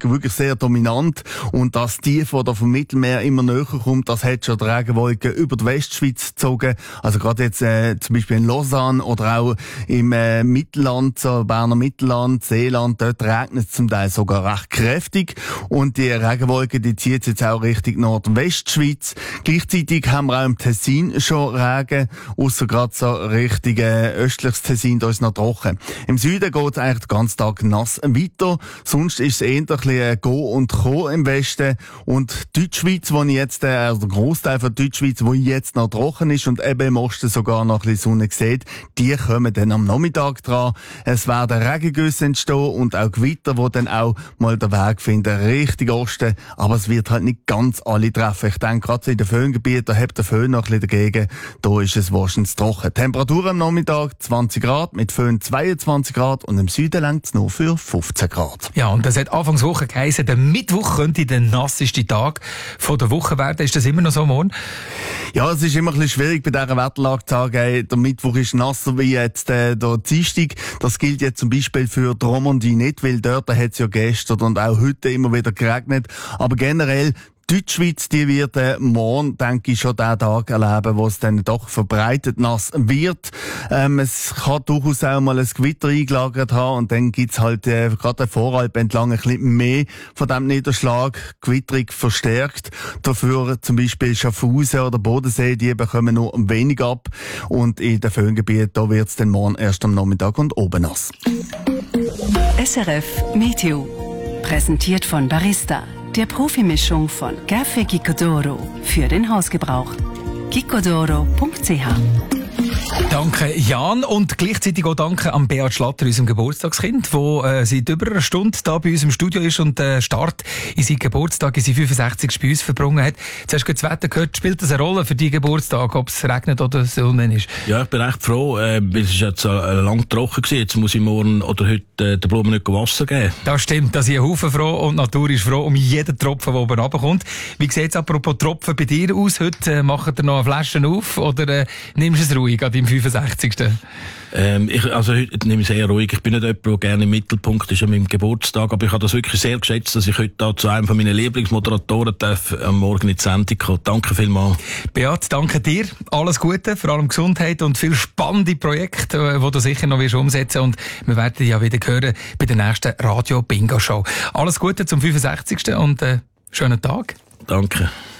Wolke wirklich sehr dominant. Und das Tief, das da vom Mittelmeer immer näher kommt, das hat schon die Regenwolke über die Westschweiz gezogen. Also gerade jetzt zum Beispiel in Lausanne oder auch im Mittelland, so Berner Mittelland, Seeland, dort regnet es zum Teil sogar recht kräftig. Und die Regenwolke, die zieht jetzt auch Richtung Nord- und Westschweiz. Gleichzeitig haben wir auch im Tessin schon Regen, ausser gerade so Richtung östliches Tessin, da ist noch trocken. Im Süden geht es eigentlich den ganzen Tag nass weiter. Sonst ist es eher ein bisschen Go und Co im Westen. Und Deutschschweiz, wo ich jetzt, also der Großteil von Deutschschweiz, wo jetzt noch trocken ist und eben im Osten sogar noch ein bisschen Sonne sieht, die kommen dann am Nachmittag dran. Es werden Regengüsse entstehen und auch Gewitter, die dann auch mal den Weg finden Richtung Osten. Aber es wird halt nicht ganz alle treffen. Ich denke, gerade in den Föhngebieten, da hat der Föhn noch ein bisschen dagegen. Da ist es wahrscheinlich trocken. Temperatur am Nachmittag 20 Grad, mit Föhn 22 Grad und im Süden längt es nur für 15 Grad. Ja, und das hat Anfangswoche geheißen, der Mittwoch könnte der nasseste Tag von der Woche werden. Ist das immer noch so, morgen? Ja, es ist immer ein bisschen schwierig bei dieser Wetterlage zu sagen, der Mittwoch ist nasser wie jetzt der Dienstag. Das gilt jetzt zum Beispiel für die Romandie nicht, weil dort hat es ja gestern und auch heute immer wieder geregnet. Aber generell, die Deutschschweiz, die wird morgen, denke ich, schon den Tag erleben, wo es dann doch verbreitet nass wird. Es kann durchaus auch mal ein Gewitter eingelagert haben und dann gibt's halt gerade der Voralp entlang ein bisschen mehr von dem Niederschlag, gewitterig verstärkt. Dafür zum Beispiel Schaffhausen oder Bodensee, die bekommen nur wenig ab. Und in den Föhngebieten, da wird's dann morgen erst am Nachmittag und oben nass. SRF Meteo. Präsentiert von Barista, der Profimischung von Café Gicodoro für den Hausgebrauch. gicodoro.ch. Danke Jan und gleichzeitig auch danke an Beat Schlatter, unserem Geburtstagskind, wo seit über einer Stunde da bei uns im Studio ist und den Start in seinen Geburtstag, in seinen 65. bei uns verbrungen hat. Jetzt hast du das Wetter gehört, spielt das eine Rolle für deinen Geburtstag, ob es regnet oder Sonne ist? Ja, ich bin recht froh, weil es ist jetzt lang trocken gewesen. Jetzt muss ich morgen oder heute den Blumen nicht Wasser geben. Das stimmt, da sind ein Haufen froh und die Natur ist froh um jeden Tropfen, der oben runterkommt. Wie sieht es apropos Tropfen bei dir aus? Heute macht ihr noch eine Flasche auf oder nimmst du es ruhig an deinem 65. Heute nehme ich es eher ruhig. Ich bin nicht jemand, der gerne im Mittelpunkt ist an meinem Geburtstag, aber ich habe das wirklich sehr geschätzt, dass ich heute da zu einem von meinen Lieblingsmoderatoren darf, am Morgen in die Sendung kommen. Danke vielmals. Beat, danke dir. Alles Gute, vor allem Gesundheit und viel spannende Projekte, die du sicher noch umsetzen wirst. Und wir werden dich ja wieder hören bei der nächsten Radio-Bingo-Show. Alles Gute zum 65. und schönen Tag. Danke.